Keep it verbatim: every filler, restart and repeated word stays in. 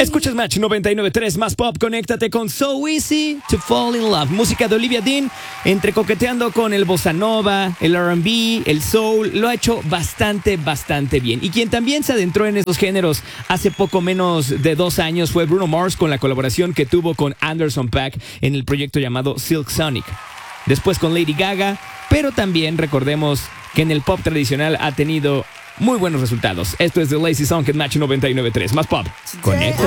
Escuchas Match noventa y nueve punto tres, más pop, conéctate con So Easy to Fall in Love. Música de Olivia Dean, entre coqueteando con el bossa nova, el R and B, el soul, lo ha hecho bastante, bastante bien. Y quien también se adentró en estos géneros hace poco menos de dos años fue Bruno Mars, con la colaboración que tuvo con Anderson .Paak en el proyecto llamado Silk Sonic. Después con Lady Gaga, pero también recordemos que en el pop tradicional ha tenido muy buenos resultados. Esto es The Lazy Song en Match noventa y nueve punto tres, más pop. Conecta.